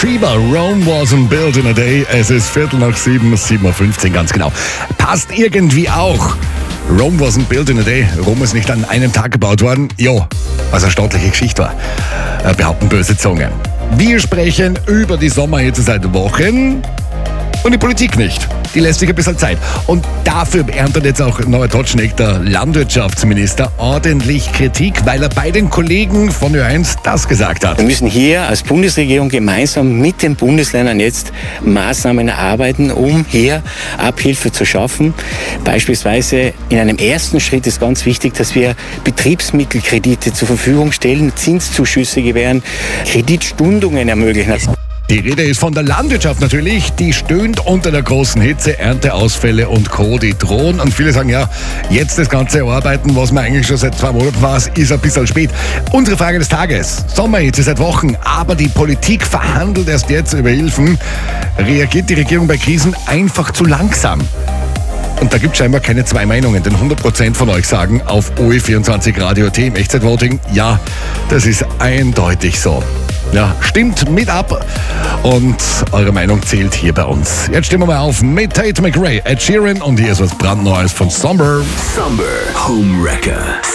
Schieber, Rome wasn't built in a day. Es ist 7:15, 7:15 ganz genau. Passt irgendwie auch. Rome wasn't built in a day. Rom ist nicht an einem Tag gebaut worden. Jo, was eine staatliche Geschichte war. Behaupten böse Zungen. Wir sprechen über die Sommerhitze seit Wochen und die Politik nicht. Die lässt sich ein bisschen Zeit. Und dafür erntet jetzt auch Norbert Totschnig, der Landwirtschaftsminister, ordentlich Kritik, weil er bei den Kollegen von Ö1 das gesagt hat. Wir müssen hier als Bundesregierung gemeinsam mit den Bundesländern jetzt Maßnahmen erarbeiten, um hier Abhilfe zu schaffen. Beispielsweise in einem ersten Schritt ist ganz wichtig, dass wir Betriebsmittelkredite zur Verfügung stellen, Zinszuschüsse gewähren, Kreditstundungen ermöglichen. Die Rede ist von der Landwirtschaft natürlich, die stöhnt unter der großen Hitze, Ernteausfälle und Co. die drohen. Und viele sagen, ja, jetzt das ganze Arbeiten, was man eigentlich schon seit 2 Monaten war, ist ein bisschen spät. Unsere Frage des Tages, Sommerhitze seit Wochen, aber die Politik verhandelt erst jetzt über Hilfen. Reagiert die Regierung bei Krisen einfach zu langsam? Und da gibt es scheinbar keine zwei Meinungen, denn 100% von euch sagen auf OE24 Radio T im Echtzeitvoting, ja, das ist eindeutig so. Ja, stimmt mit ab und eure Meinung zählt hier bei uns. Jetzt stimmen wir mal auf mit Tate McRae, Ed Sheeran und hier ist was brandneues von Summer. Summer Home Wrecker.